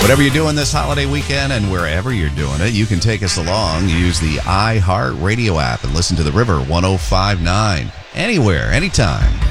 Whatever you're doing this holiday weekend and wherever you're doing it, you can take us along. Use the iHeartRadio app and listen to the River 105.9 anywhere, anytime.